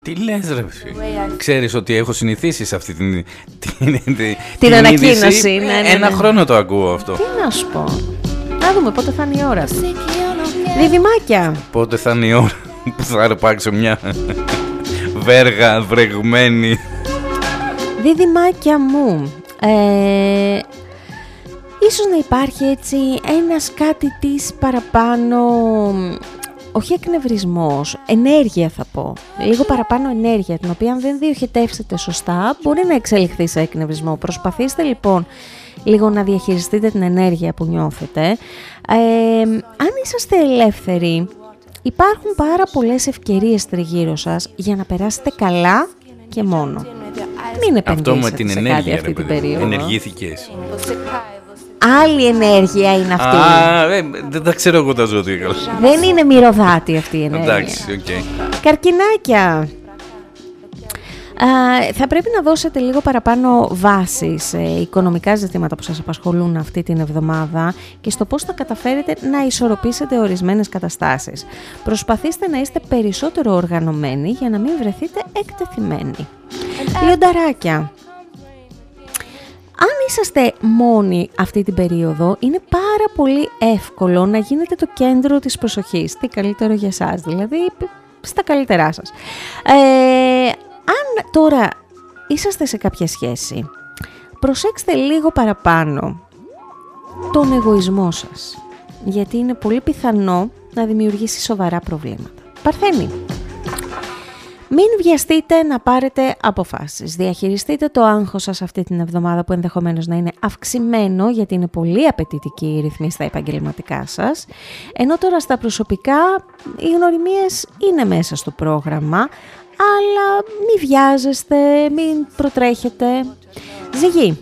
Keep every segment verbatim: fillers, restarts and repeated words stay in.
Τι λες ρε φίλε. Ξέρεις ότι έχω συνηθίσει σε αυτή την, την, την, την ανακοίνωση. Ναι, ναι, ναι. Ένα χρόνο το ακούω αυτό. Τι να σου πω. Να δούμε πότε θα είναι η ώρα. Διδυμάκια. Πότε θα είναι η ώρα που θα αρπάξω μια βέργα βρεγμένη. Διδυμάκια μου. Ε, ίσως να υπάρχει έτσι ένας κάτι της παραπάνω... Όχι εκνευρισμός, ενέργεια θα πω. Λίγο παραπάνω ενέργεια, την οποία αν δεν διοχετεύσετε σωστά, μπορεί να εξελιχθεί σε εκνευρισμό. Προσπαθήστε λοιπόν λίγο να διαχειριστείτε την ενέργεια που νιώθετε. Ε, αν είσαστε ελεύθεροι, υπάρχουν πάρα πολλές ευκαιρίες τριγύρω σας για να περάσετε καλά και μόνο. Μην επενδύσετε αυτό με την σε ενέργεια, κάτι αυτή ρε, την παιδί. περίοδο. Ενεργήθηκες. Άλλη ενέργεια είναι αυτή. Α, ε, δεν τα ξέρω εγώ τα ζώδια. Δεν είναι μυρωδάτη αυτή η ενέργεια. Εντάξει, οκ. Okay. Καρκινάκια. Α, θα πρέπει να δώσετε λίγο παραπάνω βάση σε οικονομικά ζητήματα που σας απασχολούν αυτή την εβδομάδα και στο πώς θα καταφέρετε να ισορροπήσετε ορισμένες καταστάσεις. Προσπαθήστε να είστε περισσότερο οργανωμένοι για να μην βρεθείτε εκτεθειμένοι. Λιονταράκια. Αν είσαστε μόνοι αυτή την περίοδο, είναι πάρα πολύ εύκολο να γίνετε το κέντρο της προσοχής. Τι καλύτερο για εσάς, δηλαδή στα καλύτερά σας. Ε, αν τώρα είσαστε σε κάποια σχέση, προσέξτε λίγο παραπάνω τον εγωισμό σας, γιατί είναι πολύ πιθανό να δημιουργήσει σοβαρά προβλήματα. Παρθένη. Μην βιαστείτε να πάρετε αποφάσεις. Διαχειριστείτε το άγχος σας αυτή την εβδομάδα που ενδεχομένως να είναι αυξημένο, γιατί είναι πολύ απαιτητική η ρυθμή στα επαγγελματικά σας. Ενώ τώρα στα προσωπικά οι γνωριμίες είναι μέσα στο πρόγραμμα, αλλά μην βιάζεστε, μην προτρέχετε. Ζυγή.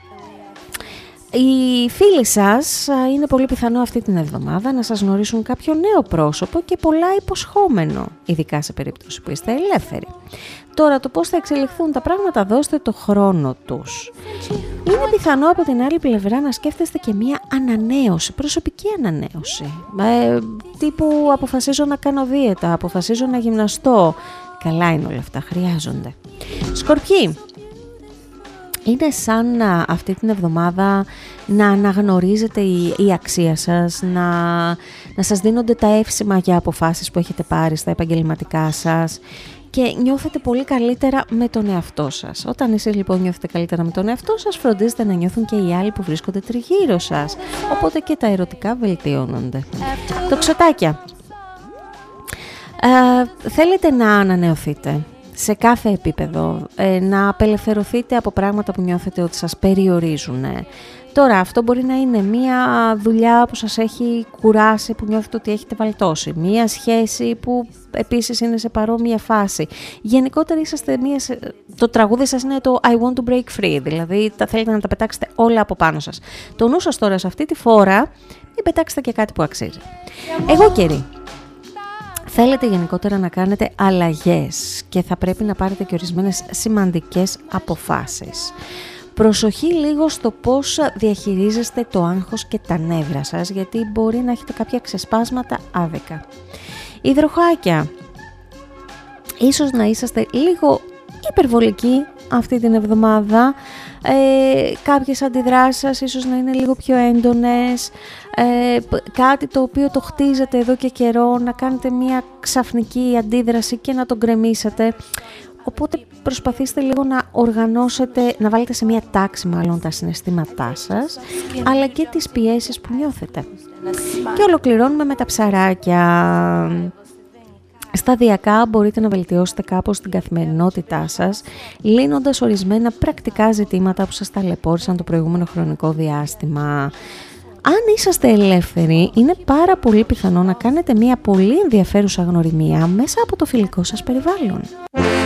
Οι φίλοι σας είναι πολύ πιθανό αυτή την εβδομάδα να σας γνωρίσουν κάποιο νέο πρόσωπο και πολλά υποσχόμενο, ειδικά σε περίπτωση που είστε ελεύθεροι. Τώρα το πώς θα εξελιχθούν τα πράγματα, δώστε το χρόνο τους. Είναι πιθανό από την άλλη πλευρά να σκέφτεστε και μία ανανέωση, προσωπική ανανέωση. Ε, τύπου αποφασίζω να κάνω δίαιτα, αποφασίζω να γυμναστώ. Καλά είναι όλα αυτά, χρειάζονται. Σκορπιοί. Είναι σαν αυτή την εβδομάδα να αναγνωρίζετε η, η αξία σας, να, να σας δίνονται τα εύσημα για αποφάσεις που έχετε πάρει στα επαγγελματικά σας και νιώθετε πολύ καλύτερα με τον εαυτό σας. Όταν εσείς λοιπόν νιώθετε καλύτερα με τον εαυτό σας, φροντίζετε να νιώθουν και οι άλλοι που βρίσκονται τριγύρω σας. Οπότε και τα ερωτικά βελτιώνονται. Τοξοτάκια. Ε, θέλετε να ανανεωθείτε σε κάθε επίπεδο, ε, να απελευθερωθείτε από πράγματα που νιώθετε ότι σας περιορίζουν. Τώρα αυτό μπορεί να είναι μία δουλειά που σας έχει κουράσει, που νιώθετε ότι έχετε βαλτώσει, μία σχέση που επίσης είναι σε παρόμοια φάση. Γενικότερα είσαστε μία, το τραγούδι σας είναι το I want to break free, δηλαδή τα θέλετε να τα πετάξετε όλα από πάνω σας. Το νου σας τώρα σε αυτή τη φορά, μην πετάξετε και κάτι που αξίζει. Εγώ καιρή. Θέλετε γενικότερα να κάνετε αλλαγές και θα πρέπει να πάρετε και ορισμένες σημαντικές αποφάσεις. Προσοχή λίγο στο πώς διαχειρίζεστε το άγχος και τα νεύρα σας, γιατί μπορεί να έχετε κάποια ξεσπάσματα άδικα. Υδροχάκια. Ίσως να είσαστε λίγο υπερβολικοί αυτή την εβδομάδα. Ε, κάποιες αντιδράσεις σας ίσως να είναι λίγο πιο έντονες, ε, κάτι το οποίο το χτίζετε εδώ και καιρό, να κάνετε μια ξαφνική αντίδραση και να τον γκρεμίσετε. Οπότε προσπαθήστε λίγο να οργανώσετε, να βάλετε σε μια τάξη μάλλον τα συναισθήματά σας, αλλά και τις πιέσεις που νιώθετε. Και ολοκληρώνουμε με τα ψαράκια. Σταδιακά μπορείτε να βελτιώσετε κάπως την καθημερινότητά σας, λύνοντας ορισμένα πρακτικά ζητήματα που σας ταλαιπώρησαν το προηγούμενο χρονικό διάστημα. Αν είσαστε ελεύθεροι, είναι πάρα πολύ πιθανό να κάνετε μια πολύ ενδιαφέρουσα γνωριμία μέσα από το φιλικό σας περιβάλλον.